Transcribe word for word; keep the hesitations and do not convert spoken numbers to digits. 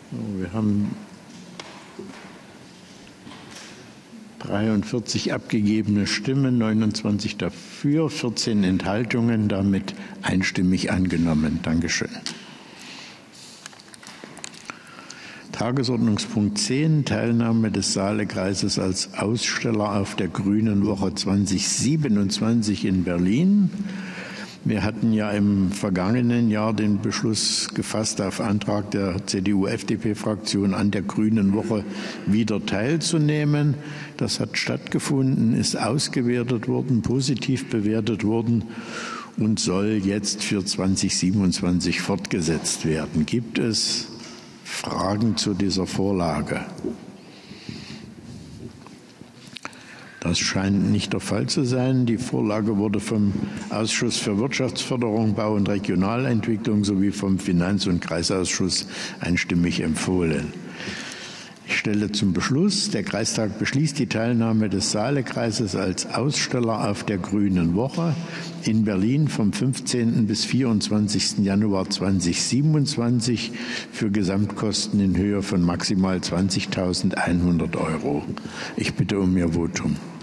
Wir haben dreiundvierzig abgegebene Stimmen, neunundzwanzig dafür, vierzehn Enthaltungen, damit einstimmig angenommen. Dankeschön. Tagesordnungspunkt zehn, Teilnahme des Saalekreises als Aussteller auf der Grünen Woche zweitausendsiebenundzwanzig in Berlin. Wir hatten ja im vergangenen Jahr den Beschluss gefasst, auf Antrag der C D U-F D P-Fraktion an der Grünen Woche wieder teilzunehmen. Das hat stattgefunden, ist ausgewertet worden, positiv bewertet worden und soll jetzt für zweitausendsiebenundzwanzig fortgesetzt werden. Gibt es Fragen zu dieser Vorlage? Das scheint nicht der Fall zu sein. Die Vorlage wurde vom Ausschuss für Wirtschaftsförderung, Bau und Regionalentwicklung sowie vom Finanz- und Kreisausschuss einstimmig empfohlen. Ich stelle zum Beschluss: Der Kreistag beschließt die Teilnahme des Saalekreises als Aussteller auf der Grünen Woche in Berlin vom fünfzehnten bis vierundzwanzigsten Januar zweitausendsiebenundzwanzig für Gesamtkosten in Höhe von maximal zwanzigtausendeinhundert Euro. Ich bitte um Ihr Votum.